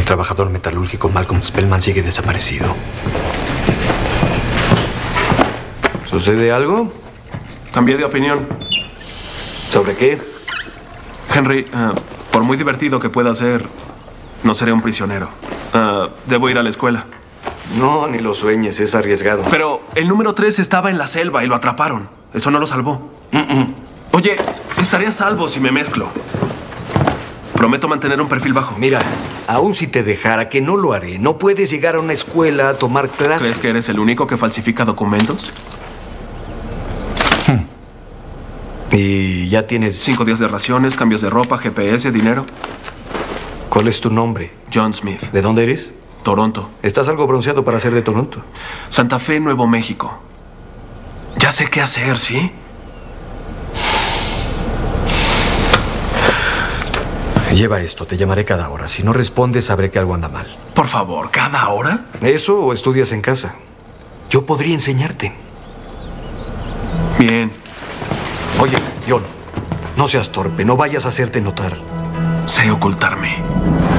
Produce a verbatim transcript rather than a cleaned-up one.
trabajador metalúrgico Malcolm Spellman sigue desaparecido. ¿Sucede algo? Cambié de opinión. ¿Sobre qué? Henry, uh, por muy divertido que pueda ser, no seré un prisionero. Uh, debo ir a la escuela. No, ni lo sueñes, es arriesgado. Pero el número tres estaba en la selva y lo atraparon. Eso no lo salvó. Mm-mm. Oye, estaré a salvo si me mezclo. Prometo mantener un perfil bajo. Mira, aún si te dejara, que no lo haré. No puedes llegar a una escuela a tomar clases. ¿Crees que eres el único que falsifica documentos? ¿Y ya tienes...? Cinco días de raciones, cambios de ropa, G P S, dinero. ¿Cuál es tu nombre? John Smith. ¿De dónde eres? Toronto. Estás algo bronceado para ser de Toronto. Santa Fe, Nuevo México. Ya sé qué hacer, ¿sí? Lleva esto, te llamaré cada hora. Si no respondes, sabré que algo anda mal. Por favor, ¿cada hora? ¿Eso o estudias en casa? Yo podría enseñarte. Bien. Oye, John, no seas torpe, no vayas a hacerte notar. Sé ocultarme.